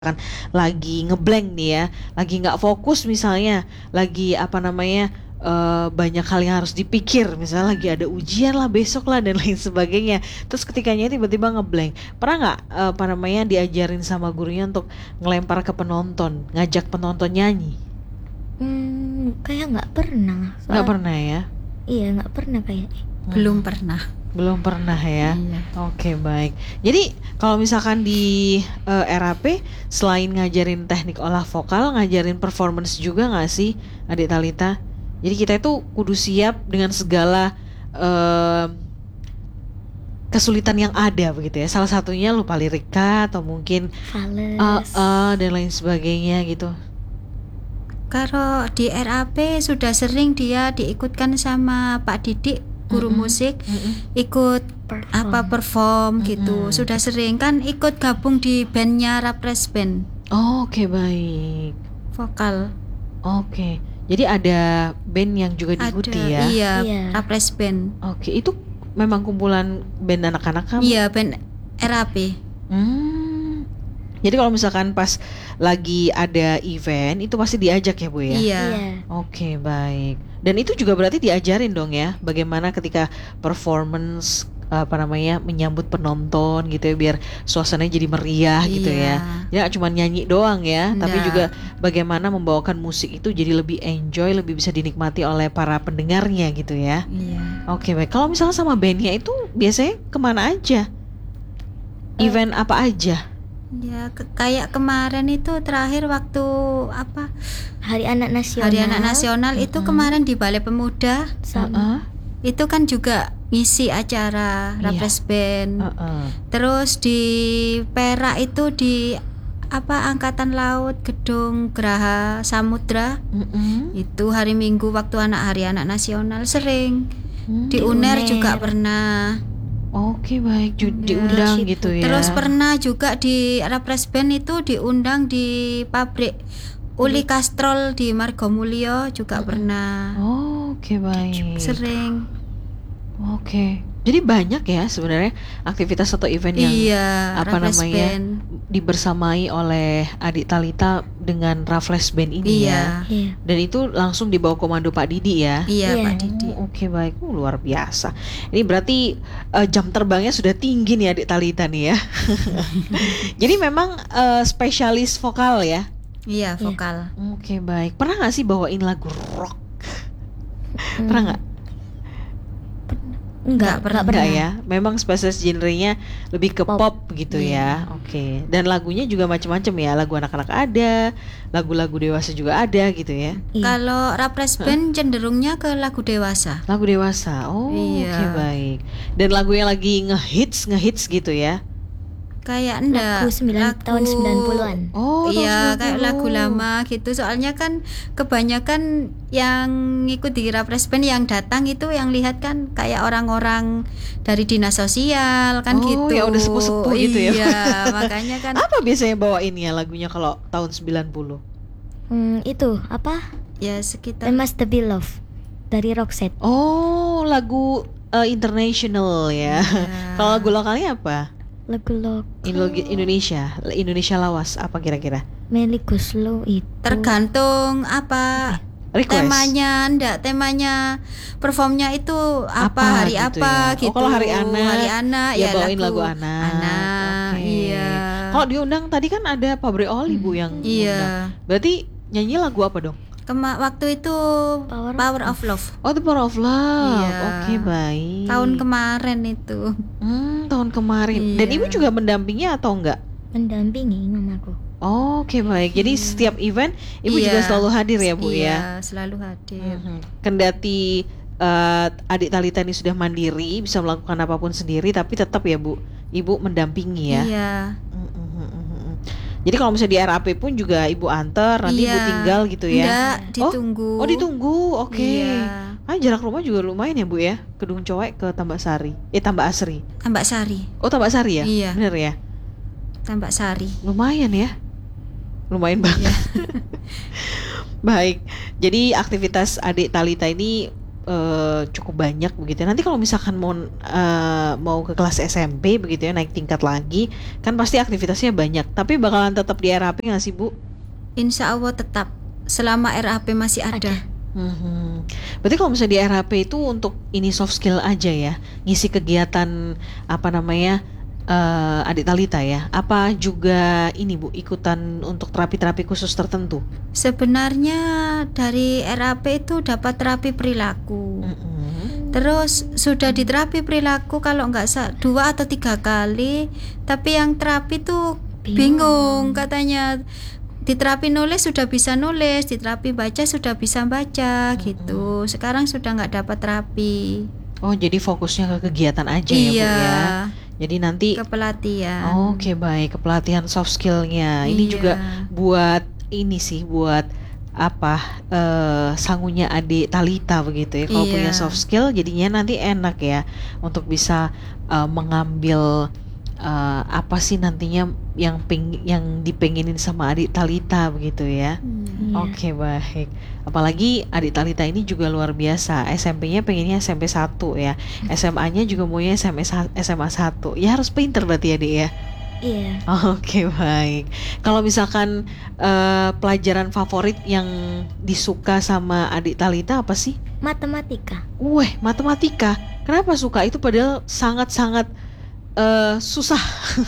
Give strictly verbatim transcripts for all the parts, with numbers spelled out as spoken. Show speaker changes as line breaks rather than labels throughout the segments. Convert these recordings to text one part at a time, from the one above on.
kan lagi ngeblank nih ya, lagi nggak fokus misalnya, lagi apa namanya eh, banyak hal yang harus dipikir, misalnya lagi ada ujian lah besok lah dan lain sebagainya. Terus ketikanya tiba-tiba ngeblank. Pernah nggak eh, apa namanya diajarin sama gurunya untuk ngelempar ke penonton, ngajak penonton nyanyi?
Hmm, kayak nggak pernah.
Nggak
Soal
pernah ya?
iya nggak pernah kayaknya.
Belum pernah.
Belum pernah ya.
Iya.
Oke, baik. Jadi kalau misalkan di eh, R A P selain ngajarin teknik olah vokal, ngajarin performance juga nggak sih, Adik Talita? Jadi kita itu kudu siap dengan segala eh, kesulitan yang ada begitu ya. Salah satunya lupa lirika atau mungkin eh
Fales.
eh, dan lain sebagainya gitu.
Kalau di R A P sudah sering dia diikutkan sama Pak Didik, guru
Mm-mm.
musik,
Mm-mm.
ikut
Perform.
apa perform gitu.
Mm-mm.
Sudah sering kan ikut gabung di bandnya Rapres Band
Oh, oke, baik.
vokal.
Oke. Jadi ada band yang juga diikuti
Ada,
ya.
iya,
Iya.
Rapres Band.
Oke, itu memang kumpulan band anak-anak kamu?
Iya, band R A P.
Hmm. Jadi kalau misalkan pas lagi ada event itu pasti diajak ya, Bu ya?
Iya.
Iya.
Oke, baik. Dan itu juga berarti diajarin dong ya, bagaimana ketika performance apa namanya menyambut penonton gitu ya, biar suasananya jadi meriah gitu
Iya.
ya. Ya nggak cuma nyanyi doang ya, tapi
Nggak.
juga bagaimana membawakan musik itu jadi lebih enjoy, lebih bisa dinikmati oleh para pendengarnya gitu ya.
Iya.
Oke, baik. Kalau misalnya sama bandnya itu biasanya kemana aja? Event apa aja?
Ya, ke- kayak kemarin itu terakhir waktu apa?
Hari Anak Nasional.
Hari Anak Nasional itu
Mm-mm.
kemarin di Balai Pemuda.
Sama.
Heeh,
Itu kan juga ngisi acara
Iya.
Rapres Band.
heeh.
Terus di Perak itu di apa Angkatan Laut Gedung Geraha Samudra.
Mm-mm.
Itu hari Minggu waktu anak Hari Anak Nasional sering.
Hmm,
Di
Di
UNER
UNER.
juga pernah.
Oke, baik. Ju-
Ya.
diundang
Gitu.
gitu ya.
Terus pernah juga di Rapres Band itu diundang di pabrik Uli Kastrol di Margomulyo juga pernah.
Oh, oke, baik.
Sering.
Oke. Jadi banyak ya sebenarnya aktivitas atau event yang
Iya,
apa
Rapres
namanya
Band.
dibersamai oleh Adik Talita dengan Raffles Band ini ya.
Iya.
Iya.
Dan itu langsung di bawah komando Pak Didi ya.
Iya,
Iya.
Pak Didi.
Oh, oke, baik. Uh, luar biasa. Ini berarti eh, jam terbangnya sudah tinggi nih Adik Talita nih ya. Jadi memang eh, spesialis vokal ya.
Iya, vokal.
Oke, baik. Pernah nggak sih bawain lagu rock?
Hmm,
Pernah nggak?
Enggak,
Nggak pernah.
enggak pernah.
Enggak ya. Memang spesies genrenya lebih ke pop,
Pop.
gitu
Iya.
ya. Oke. Dan lagunya juga macam-macam ya. Lagu anak-anak ada, lagu-lagu dewasa juga ada gitu ya.
Iya.
Kalau Rapres Band cenderungnya ke lagu dewasa.
Lagu dewasa. Oh,
Iya.
oke, baik. Dan lagu yang lagi ngehits, ngehits gitu ya.
Kayak enggak
Lagu sembilan tahun sembilan puluhan.
Oh, tahun
Iya,
sembilan
kayak lagu
puluh.
lama gitu. Soalnya kan kebanyakan yang ikut di Rapres Band yang datang itu yang lihat kan kayak orang-orang dari dinas sosial kan
Oh,
gitu.
ya udah sepuh-sepuh gitu ya.
Iya, makanya kan
Apa biasanya bawainnya lagunya kalau tahun sembilan puluh?
Hmm, itu apa?
ya
I
sekitar
Must Be Love dari Roxette.
Oh, lagu eh, international ya.
Iya.
Kalau lagu lokalnya apa?
Lagu lokal
Indo- Indonesia, Indonesia lawas apa kira-kira?
Melly Guslow itu.
tergantung apa
Request.
temanya, ndak temanya performnya itu apa,
Apa
hari
gitu
apa
ya. Oh,
gitu.
kalau hari anak,
hari anak
ya
ya,
bawain lagu anak.
Anak,
Oke.
iya.
Kalau diundang tadi kan ada Pabrik Oli Bu yang
Iya.
undang. Berarti nyanyi lagu apa dong?
Kema- waktu itu
Power of
Power of Love
Oh, The Power of Love.
Iya.
Oke, baik.
tahun kemarin itu.
Hmm, tahun kemarin. Dan
Iya.
Ibu juga mendampingnya atau enggak?
Mendampingi mamaku.
Oh, oke, baik. Jadi setiap event Ibu
Iya.
juga selalu hadir ya, Bu
Iya,
ya.
selalu hadir.
Mhm. Kendati eh, Adik Talita ini sudah mandiri, bisa melakukan apapun sendiri, tapi tetap ya, Bu, Ibu mendampingi ya.
Iya.
Mhm, mhm, mhm. Jadi kalau misalnya di R A P pun juga Ibu antar, nanti Ibu
Iya.
tinggal gitu ya.
Enggak,
Oh,
ditunggu.
Oh, ditunggu. Oke.
Iya.
Ah, jarak rumah juga lumayan ya, Bu ya. Kedung Cowek ke Tambak Sari. Eh, Tambak Asri.
Tambak Sari.
Oh, Tambak Sari ya?
Iya.
Bener ya?
Tambak Sari.
Lumayan ya. Lumayan banget.
Iya.
Baik. Jadi aktivitas Adik Talita ini uh, cukup banyak begitu. Nanti kalau misalkan mau uh, mau ke kelas S M P begitu ya, naik tingkat lagi, kan pasti aktivitasnya banyak. Tapi bakalan tetap di R A P nggak sih Bu?
Insya Allah tetap selama R A P masih ada.
Ada.
Hmm. Berarti kalau misalnya di R H P itu untuk ini soft skill aja ya, ngisi kegiatan apa namanya uh, adik Talita ya? Apa juga ini Bu ikutan untuk terapi-terapi khusus tertentu?
Sebenarnya dari R A P itu dapat terapi perilaku.
Mm-mm.
Terus sudah di terapi perilaku kalau nggak sa- dua atau tiga kali, tapi yang terapi tuh bingung,
Bingung.
katanya. Di terapi nulis sudah bisa nulis, di terapi baca sudah bisa baca gitu. Sekarang sudah nggak dapat terapi.
Oh jadi fokusnya ke kegiatan aja ya Bu
Iya,
ya? Jadi nanti
ke pelatihan.
oh, oke baik, ke pelatihan soft skillnya. Ini
Iya.
juga buat ini sih, buat apa eh sangunya adik Talita begitu ya. Kalau
Iya.
punya soft skill, jadinya nanti enak ya untuk bisa eh, mengambil eh, apa sih nantinya yang peng yang dipengenin sama adik Talita begitu ya.
Hmm.
Iya.
Oke baik. Apalagi adik Talita ini juga luar biasa. S M P-nya pengennya S M P satu ya. S M A-nya juga maunya S M A S M A satu. Ya harus pinter berarti ya Dik ya.
Iya.
Oke baik. Kalau misalkan eh, pelajaran favorit yang disuka sama adik Talita apa sih?
Matematika.
Weh, matematika. Kenapa suka? Itu padahal sangat-sangat eh, susah.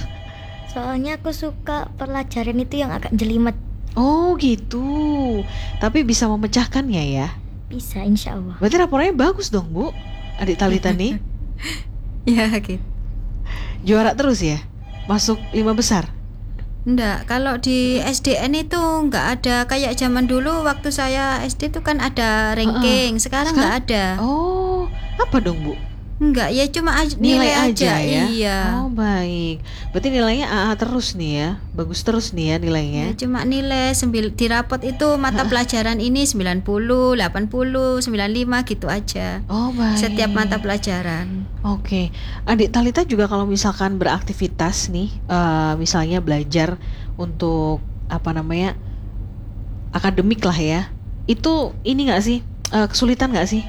Soalnya aku suka pelajaran itu yang agak jelimet.
Oh gitu. Tapi bisa memecahkannya ya.
Bisa insya Allah.
Berarti rapornya bagus dong Bu. Adik Talita nih
Ya gitu.
juara terus ya. Masuk lima besar.
Enggak, kalau di S D N itu enggak ada kayak zaman dulu waktu saya S D itu kan ada ranking. Sekarang enggak ada.
Oh, apa dong Bu?
Enggak, ya cuma aj-
Nilai,
nilai,
aja,
aja.
ya.
Iya.
Oh baik. Berarti nilainya A A terus nih ya. Bagus terus nih ya
Ya,
nilainya.
cuma nilai sembil di rapot itu mata pelajaran ini sembilan puluh, delapan puluh, sembilan puluh lima gitu aja.
Oh baik.
Setiap mata pelajaran.
Oke. Adik Talita juga kalau misalkan beraktivitas nih, eh, misalnya belajar untuk apa namanya akademik lah ya. Itu ini nggak sih eh, kesulitan nggak sih?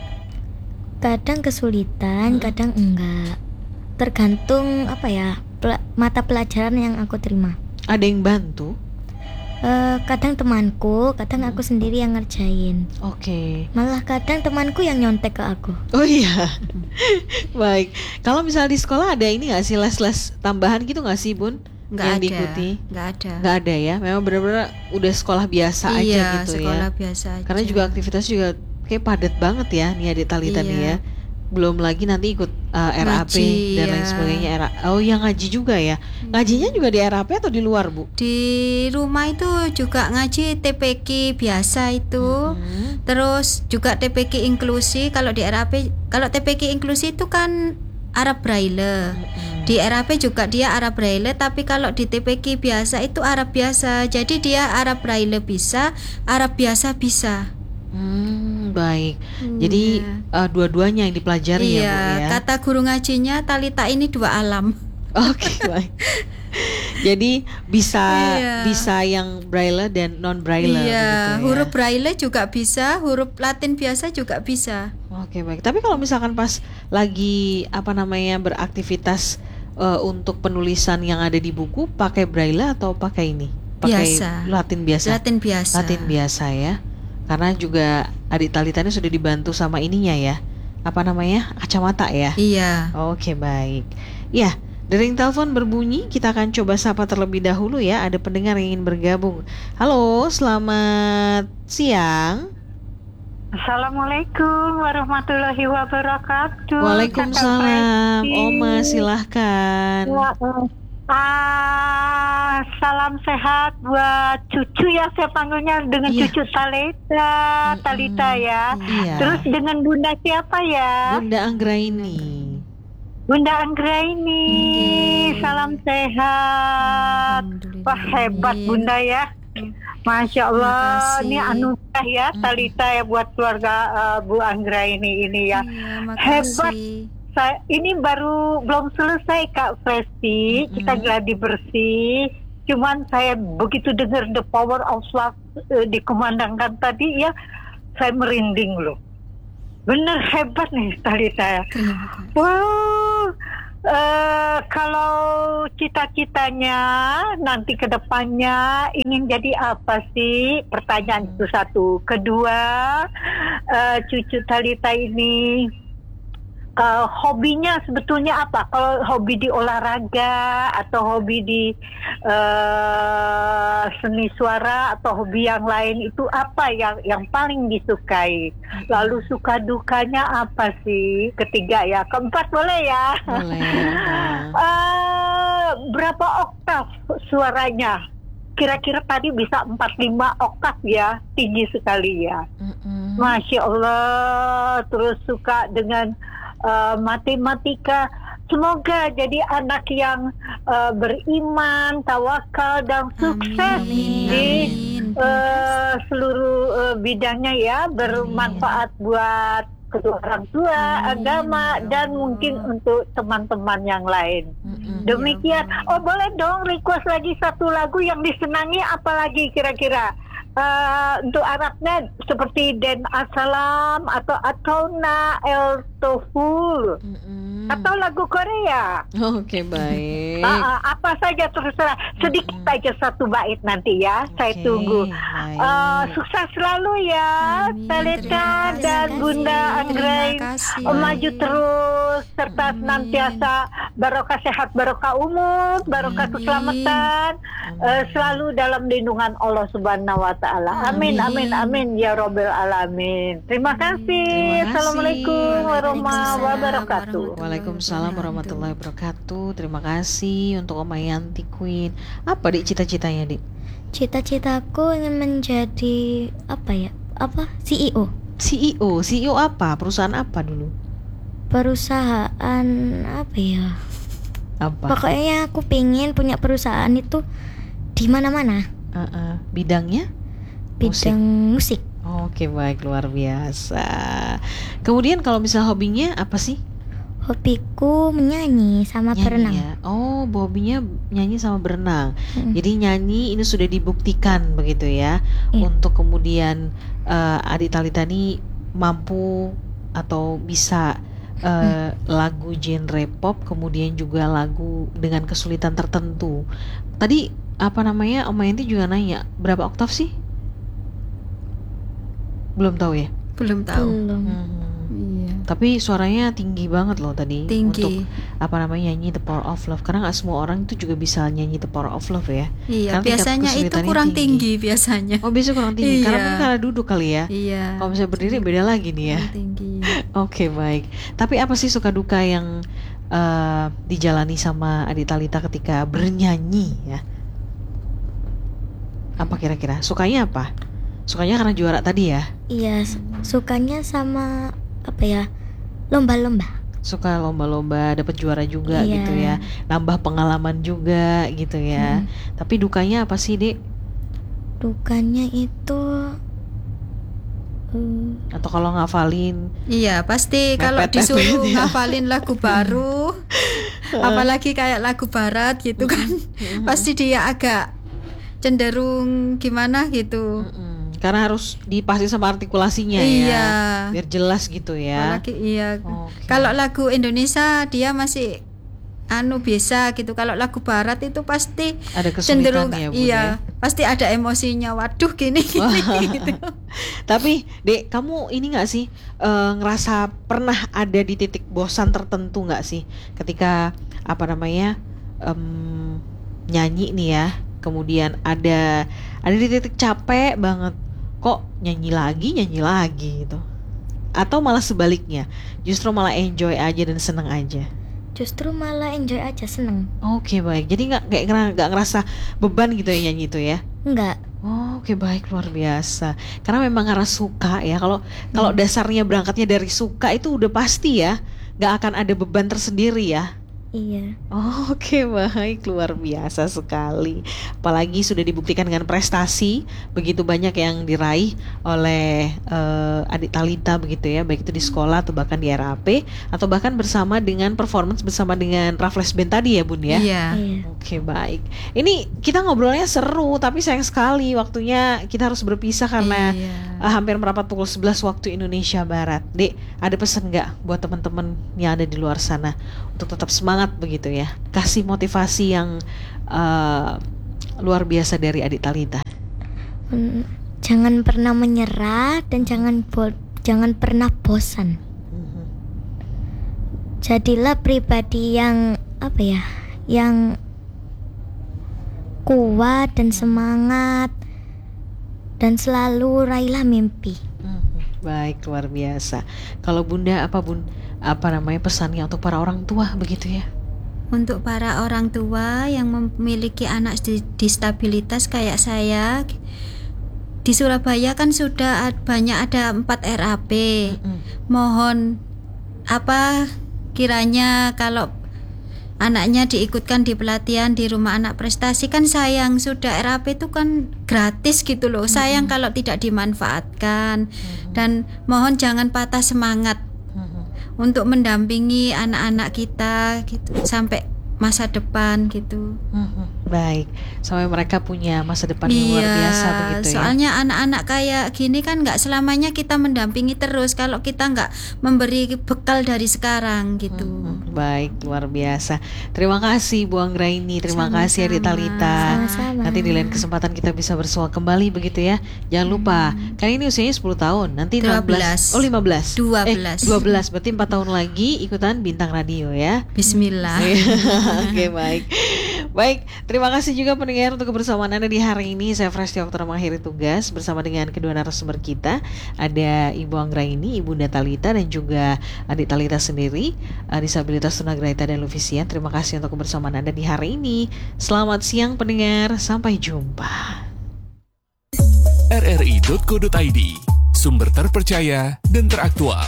Kadang kesulitan, kadang enggak. Tergantung apa ya pela- mata pelajaran yang aku terima.
Ada yang bantu?
Eh, kadang temanku, kadang aku sendiri yang ngerjain.
Oke.
Malah kadang temanku yang nyontek ke aku.
Oh iya. Baik. Kalau misalnya di sekolah ada ini nggak sih les-les tambahan gitu nggak sih Bun?
Enggak
yang
ada.
diikuti?
Enggak ada.
Nggak ada ya. Memang benar-benar udah sekolah biasa aja
Iya,
gitu
sekolah
ya.
biasa aja.
Karena juga aktivitas juga kayak padat banget ya nih adik Talita nih
Iya.
ya. Belum lagi nanti ikut uh, R A P
Ngaji,
dan lain
ya.
sebagainya. R A- Oh yang ngaji juga ya. Ngajinya juga di R A P atau di luar Bu?
Di rumah itu juga ngaji T P Q biasa itu.
Hmm.
Terus juga T P Q inklusi. Kalau di R A P, kalau T P Q inklusi itu kan Arab Braille.
Hmm.
Di R A P juga dia Arab Braille, tapi kalau di T P Q biasa itu Arab biasa. Jadi dia Arab Braille bisa, Arab biasa bisa.
Hmm, baik. Jadi uh, dua-duanya yang dipelajari ya
Iya,
Bu ya.
kata guru ngajinya Talita ini dua alam.
Oke, baik. Jadi bisa
Iya.
bisa yang braille dan non braille
Iya,
begitu ya.
huruf Braille juga bisa, huruf Latin biasa juga bisa.
Oke, baik. Tapi kalau misalkan pas lagi apa namanya beraktivitas uh, untuk penulisan yang ada di buku pakai braille atau pakai ini? Pakai
Biasa.
Latin biasa.
Latin biasa.
Latin biasa ya. Karena juga adik Talita ini sudah dibantu sama ininya ya. Apa namanya? Kacamata ya.
Iya.
Oke baik. Ya, dering telepon berbunyi. Kita akan coba sapa terlebih dahulu ya. Ada pendengar yang ingin bergabung. Halo, selamat siang.
Assalamualaikum warahmatullahi wabarakatuh.
Waalaikumsalam.
Kakak
Oma
Presti.
silahkan.
Ya, eh, ah, salam sehat buat cucu ya, saya panggilnya dengan
Iya.
cucu Talita,
Mm-mm.
Talita ya.
Iya.
Terus dengan Bunda siapa ya?
Bunda Anggraini.
Bunda Anggraini.
Oke.
Salam sehat.
Alhamdulillah.
Wah hebat Bunda ya. Masya Allah,
Terima kasih.
ini anugerah ya Talita ya buat keluarga uh, Bu Anggraini ini ya.
Iya,
Hebat.
makasih.
Saya, ini baru belum selesai Kak Presti,
Mm-mm.
kita gladi bersih. Cuman saya begitu dengar the power of love uh, dikumandangkan tadi ya, saya merinding loh. bener hebat nih Talita.
Terima kasih.
Wow, eh, kalau cita-citanya nanti ke depannya ingin jadi apa sih? Pertanyaan itu satu. Kedua, eh, cucu Talita ini eh, hobinya sebetulnya apa? Kalau hobi di olahraga atau hobi di eh, seni suara atau hobi yang lain itu apa yang yang paling disukai? Lalu suka dukanya apa sih? Ketiga ya, keempat boleh ya?
Boleh.
Eh, berapa oktav suaranya? Kira-kira tadi bisa empat lima oktav ya, tinggi sekali ya.
Mm-mm.
Masya Allah, terus suka dengan uh, matematika. Semoga jadi anak yang uh, beriman, tawakal dan sukses
Amin.
di
Amin.
uh, seluruh uh, bidangnya ya, bermanfaat buat kedua orang tua,
Amin.
agama,
Ya
dan
Allah.
mungkin untuk teman-teman yang lain.
Mm-mm.
Demikian. Oh boleh dong request lagi satu lagu yang disenangi, apalagi kira-kira Eh, untuk Arabnya seperti Den Asalam atau Atona El Toful
Mm-mm.
atau lagu Korea.
Oke, baik.
Ah, ah, apa saja terserah. Sedikit
Mm-mm.
saja satu bait nanti ya. Saya
Oke,
tunggu.
baik.
Eh, sukses selalu ya,
Amin.
Talita
Terima
dan
kasih.
Bunda Anggrain.
Terima kasih.
Oh, maju terus serta
Amin.
senantiasa barokah sehat, barokah umur, barokah
Amin.
keselamatan, eh, selalu dalam lindungan Allah Subhanahu wa taala. Amin
Amin.
amin amin ya robbal alamin. Terima kasih.
Terima kasih.
Assalamualaikum warahmatullahi
Waalaikumsalam
wabarakatuh.
Waalaikumsalam warahmatullahi wabarakatuh. Terima kasih untuk Oma Yanti Queen. Apa Dik cita-citanya, Dik?
Cita-citaku ingin menjadi apa ya? Apa? C E O.
C E O, C E O apa? Perusahaan apa dulu?
Perusahaan apa ya?
Apa?
Pokoknya aku pengen punya perusahaan itu di mana-mana.
Uh-uh. Bidangnya?
Bidang musik.
Oke, baik, luar biasa. Kemudian kalau misal hobinya apa sih?
Hobiku menyanyi sama
Nyanyi
berenang.
ya. Oh, hobinya nyanyi sama berenang.
Mm.
Jadi nyanyi ini sudah dibuktikan begitu ya,
Iya.
untuk kemudian eh, Adik Talita ini mampu atau bisa eh, lagu genre pop, kemudian juga lagu dengan kesulitan tertentu. Tadi apa namanya, Om Yanti juga nanya berapa oktav sih? Belum tahu ya.
Belum tahu.
Belum.
Hmm.
Iya.
Tapi suaranya tinggi banget loh tadi.
Tinggi.
Untuk apa namanya, nyanyi The Power of Love. Karena nggak semua orang itu juga bisa nyanyi The Power of Love ya.
Iya,
Karena tingkat
biasanya itu
kesulitannya
kurang
tinggi.
tinggi biasanya.
Oh, biasanya kurang tinggi. Karena
Iya.
mungkin karena duduk kali ya.
Iya.
Kalau misalnya berdiri beda lagi nih ya.
Kurang tinggi.
Oke, baik. Tapi apa sih suka duka yang eh, dijalani sama Adik Talita ketika bernyanyi ya? Apa kira-kira? Sukanya apa? Sukanya karena juara tadi ya?
Iya, s- sukanya sama apa ya? Lomba-lomba.
Suka lomba-lomba, dapat juara juga
Iya.
gitu ya. Nambah pengalaman juga gitu ya.
Hmm.
Tapi dukanya apa sih, Dek?
Dukanya itu eh,
Atau kalau ngafalin
Iya, pasti kalau
Mepet-mepet
disuruh
ya.
ngafalin lagu baru, apalagi kayak lagu barat gitu kan, pasti dia agak cenderung gimana gitu.
Mm-mm. Karena harus dipasti sama artikulasinya
Iya.
ya. Biar jelas gitu ya.
Apalagi iya.
Oke.
Kalau lagu Indonesia dia masih anu biasa gitu. Kalau lagu barat itu pasti
Ada
cenderung
kesulitan ya, Bun,
iya,
ya?
pasti ada emosinya. Waduh gini gini gitu.
Tapi Dek, kamu ini nggak sih eh, ngerasa pernah ada di titik bosan tertentu nggak sih ketika apa namanya em, nyanyi nih ya, kemudian ada ada di titik capek banget, kok nyanyi lagi nyanyi lagi gitu, atau malah sebaliknya justru malah enjoy aja dan seneng aja?
justru malah enjoy aja, seneng.
Oke, baik, jadi nggak kayak ngera- nggak ngerasa beban gitu ya nyanyi itu ya?
Enggak.
Oh, oke, baik, luar biasa. Karena memang karena suka ya. Kalau kalau dasarnya berangkatnya dari suka itu udah pasti ya, nggak akan ada beban tersendiri ya.
Iya.
Oh, Oke, baik, luar biasa sekali. Apalagi sudah dibuktikan dengan prestasi begitu banyak yang diraih oleh eh, adik Thalita begitu ya, baik itu di sekolah atau bahkan di R A P atau bahkan bersama dengan performance bersama dengan Raffles Band tadi ya Bun ya.
Iya.
Iya.
Oke, baik. Ini kita ngobrolnya seru tapi sayang sekali waktunya kita harus berpisah karena
Iya.
eh, hampir merapat pukul sebelas waktu Indonesia Barat. Dek, ada pesan nggak buat teman-teman yang ada di luar sana untuk tetap semangat begitu ya? Kasih motivasi yang eh, luar biasa dari adik Thalita.
Hmm, Jangan pernah menyerah dan jangan bo- jangan pernah bosan.
Mhm.
Jadilah pribadi yang apa ya? Yang kuat dan semangat dan selalu raihlah mimpi.
Mhm. Baik, luar biasa. Kalau Bunda apa Bun? Apa namanya pesannya untuk para orang tua begitu ya?
Untuk para orang tua yang memiliki anak di- disabilitas kayak saya, di Surabaya kan sudah ad- banyak ada empat R A P.
Mhm.
Mohon apa kiranya kalau anaknya diikutkan di pelatihan di rumah anak prestasi, kan sayang, sudah R A P itu kan gratis gitu loh. Sayang kalau tidak dimanfaatkan. Dan mohon jangan patah semangat
Mhm.
untuk mendampingi anak-anak kita gitu sampai masa depan gitu.
Mhm. Baik, sampai mereka punya masa depan yang luar
Iya,
biasa begitu ya.
soalnya anak-anak kayak gini kan nggak selamanya kita mendampingi terus kalau kita nggak memberi bekal dari sekarang gitu.
Mhm. Baik, luar biasa. Terima kasih Bu Anggraini, terima
Sama-sama.
kasih adik Thalita.
Sama-sama.
Nanti di lain kesempatan kita bisa bersua kembali begitu ya. Jangan lupa, kan ini usianya sepuluh tahun, nanti enam belas.
dua belas.
Oh, lima belas.
Dua
Eh,
belas.
dua belas, berarti empat tahun lagi ikutan Bintang Radio ya.
Bismillah.
Oke, baik. Baik, terima kasih juga pendengar untuk kebersamaan Anda di hari ini. Saya Fresti Oktora mengakhiri tugas bersama dengan kedua narasumber kita. Ada Ibu Anggraini, Ibunda Thalita, dan juga adik Thalita sendiri, uh, disabilitas tunagrahita dan Luvisian. Terima kasih untuk kebersamaan Anda di hari ini. Selamat siang pendengar, sampai jumpa.
r r i dot co dot i d, sumber terpercaya dan teraktual.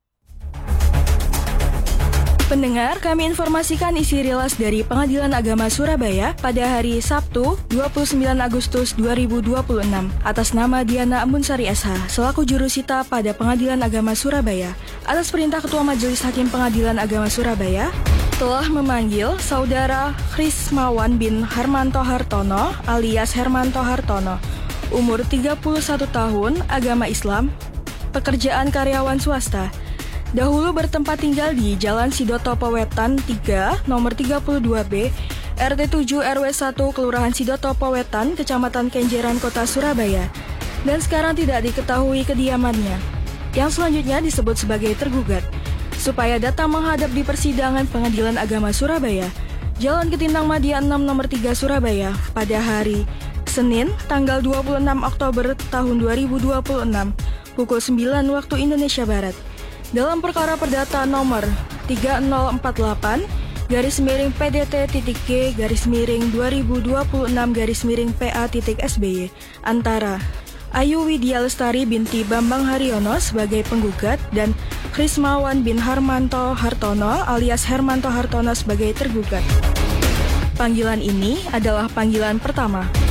Pendengar, kami informasikan isi rilis dari Pengadilan Agama Surabaya pada hari Sabtu dua puluh sembilan Agustus dua ribu dua puluh enam atas nama Diana Ambunsari S H selaku jurusita pada Pengadilan Agama Surabaya atas perintah Ketua Majelis Hakim Pengadilan Agama Surabaya telah memanggil Saudara Krismawan bin Harmanto Hartono alias Hermanto Hartono, umur tiga puluh satu tahun, agama Islam, pekerjaan karyawan swasta. Dahulu bertempat tinggal di Jalan Sidotopo Wetan tiga, nomor tiga puluh dua B, R T tujuh R W satu, Kelurahan Sidotopo Wetan, Kecamatan Kenjeran, Kota Surabaya. Dan sekarang tidak diketahui kediamannya, yang selanjutnya disebut sebagai tergugat, supaya datang menghadap di persidangan Pengadilan Agama Surabaya, Jalan Ketintang Madia enam, nomor tiga, Surabaya, pada hari Senin, tanggal dua puluh enam Oktober tahun dua ribu dua puluh enam, pukul sembilan waktu Indonesia Barat. Dalam perkara perdata nomor tiga nol empat delapan garis miring P D T titik G garis miring dua ribu dua puluh enam garis miring P A titik S B Y antara Ayu Widya Lestari binti Bambang Haryono sebagai penggugat dan Krismawan bin Harmanto Hartono alias Hermanto Hartono sebagai tergugat. Panggilan ini adalah panggilan pertama.